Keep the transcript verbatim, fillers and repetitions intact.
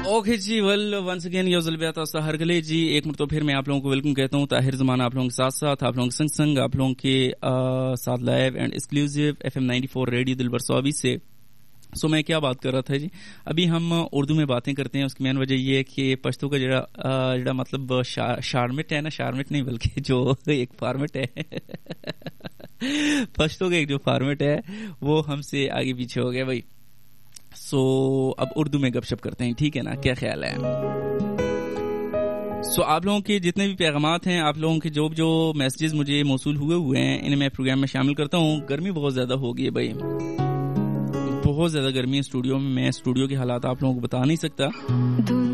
Okay जी, well once again योजल बेता सहर गले जी, एक मरतबा फिर मैं आप लोगों को वेलकम कहता हूँ। ताहिर ज़माना आप लोगों के साथ साथ, आप लोगों के संग संग, आप लोगों के साथ live and exclusive F M ninety four radio दिलबर सौबी से। सो मैं क्या बात कर रहा था जी, अभी हम उर्दू में बातें करते हैं। उसकी मेन वजह ये है कि पश्तो का जरा जरा मतलब शा, शार्मिट है ना, शार्मिट नहीं बल्कि जो एक फॉर्मेट है पश्तो का एक जो फॉर्मेट है वो हमसे आगे पीछे हो गया भाई। सो so, अब उर्दू में गपशप करते हैं, ठीक है ना, क्या ख्याल है? सो so, आप लोगों के जितने भी पैगामात हैं, आप लोगों के जो जो मैसेजेस मुझे मौसूल हुए हुए हैं, इन्हें मैं प्रोग्राम में शामिल करता हूँ। गर्मी बहुत ज़्यादा हो गई है भाई, बहुत ज़्यादा गर्मी है स्टूडियो में। मैं स्टूडियो के हालात आप लोगों को बता नहीं सकता।